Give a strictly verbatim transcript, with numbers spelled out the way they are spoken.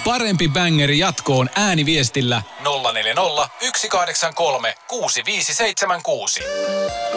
Parempi bängeri jatkoon ääniviestillä nolla neljä nolla, yksi kahdeksan kolme, kuusi viisi seitsemän kuusi.